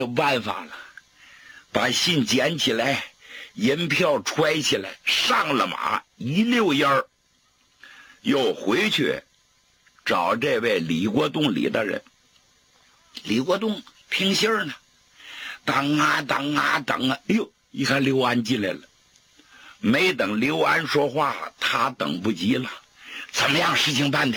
有办法了，把信捡起来，银票揣起来，上了马，一溜烟儿又回去找这位李国栋李大人。李国栋听信儿呢，等啊等啊等啊，哎呦，一看刘安进来了，没等刘安说话，他等不及了。怎么样，事情办的？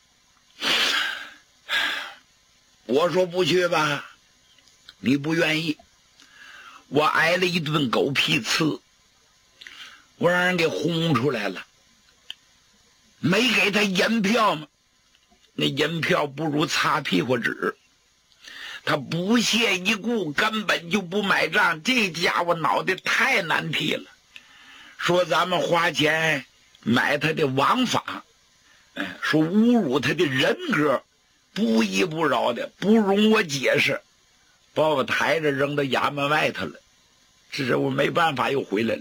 我说不去吧，你不愿意，我挨了一顿狗屁刺，我让人给轰出来了，没给他银票吗？那银票不如擦屁股纸，他不屑一顾，根本就不买账。这家伙脑袋太难替了，说咱们花钱买他的王法，说侮辱他的人格，不依不饶的，不容我解释，把我抬着扔到衙门外头了。这我没办法又回来了，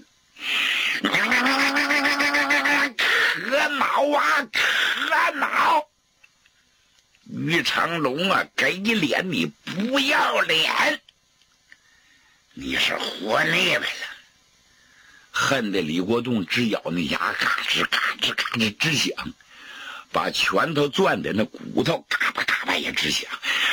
可恼啊，可恼！于成龙啊，给脸你不要脸，你是活腻歪了！恨得李国栋直咬那牙，嘎吱嘎吱嘎吱直响，把拳头攥的那骨头嘎巴嘎巴也直响。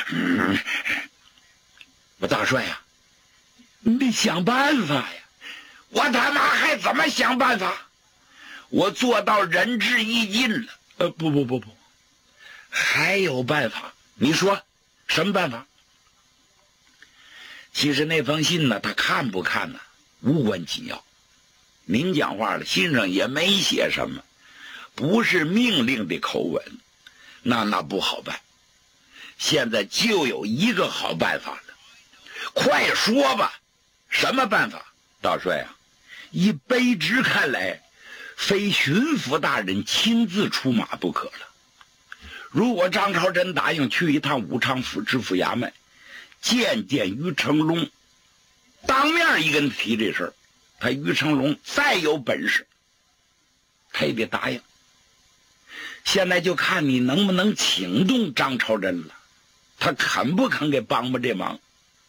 我大帅呀，你得想办法呀！我他妈还怎么想办法？我做到仁至义尽了。不，还有办法。你说什么办法？其实那封信呢，他看不看呢，无关紧要。您讲话了，信上也没写什么，不是命令的口吻，那不好办。现在就有一个好办法了，快说吧，什么办法？大帅啊，以卑职看来，非巡抚大人亲自出马不可了。如果张朝珍答应去一趟武昌府知府衙门，见于成龙，当面一跟他提这事儿，他于成龙再有本事，他也得答应。现在就看你能不能请动张朝珍了，他肯不肯给帮这忙？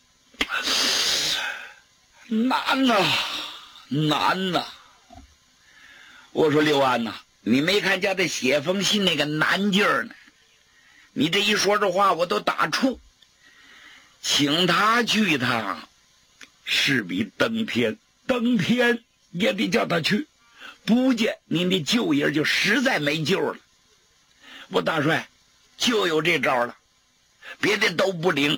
难呐！我说刘安呐，你没看叫他写封信那个难劲儿呢？你这一说这话，我都打怵。请他去一趟，势比登天也得叫他去，不见您的舅爷就实在没救了。我大帅就有这招了，别的都不灵。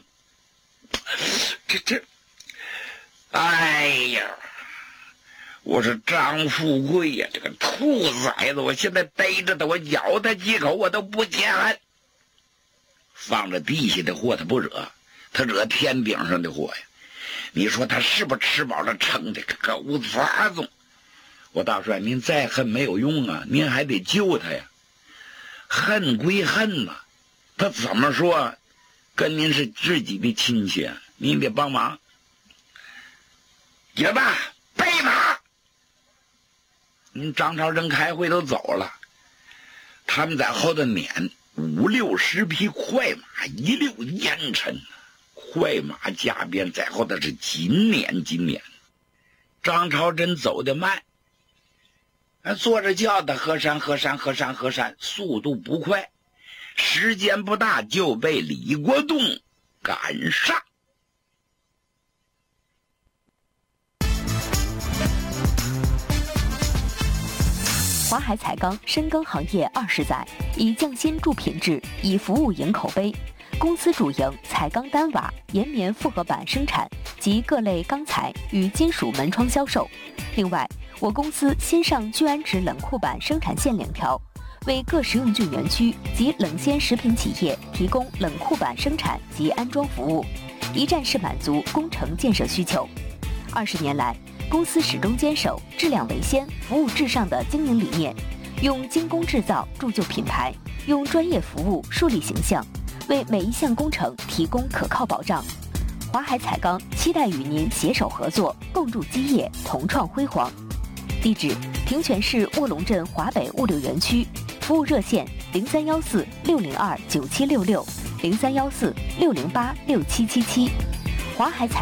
哎呀，我说张富贵呀，这个兔崽子，我现在逮着他，我咬他几口我都不见。放着地下的祸他不惹，他惹天顶上的祸呀。你说他是不是吃饱了撑的狗杂种？我大帅，您再恨没有用啊，您还得救他呀。恨归恨呐，他怎么说跟您是自己的亲戚啊，您得帮忙。也罢，备马。您张朝珍开会都走了，他们在后头撵50-60匹快马，一溜烟尘，快马加鞭在后头是紧撵。张朝珍走得慢，坐着轿子河山，速度不快，时间不大就被李国栋赶上。 华海彩钢深耕行业20载，以匠心铸品质，以服务赢口碑。公司主营彩钢单瓦、岩棉复合板生产及各类钢材与金属门窗销售。另外，我公司新上聚氨酯冷库板生产线2条，为各食用菌园区及冷鲜食品企业提供冷库板生产及安装服务，一站式满足工程建设需求。20年来，公司始终坚守质量为先、服务至上的经营理念，用精工制造铸就品牌，用专业服务树立形象，为每一项工程提供可靠保障。华海彩钢期待与您携手合作，共筑基业，同创辉煌。地址：平泉市卧龙镇华北物流园区，服务热线0314-602-9766，0314-608-6777。 华海采